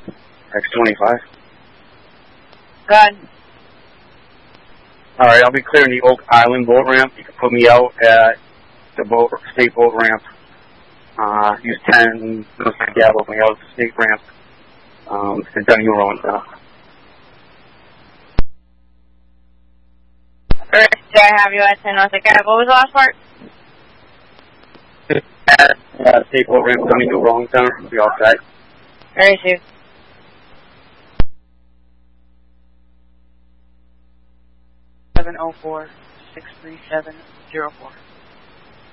X25. Good. Alright, I'll be clearing the Oak Island boat ramp. You can put me out at the state boat ramp. Use 10, Gabo, put me out at the state ramp. To Dunning Rowan. First, I have you at 10 North Gabo. What was the last part? State boat ramp, Dunning Rowan Center. Be all set. Very soon. (704-63704)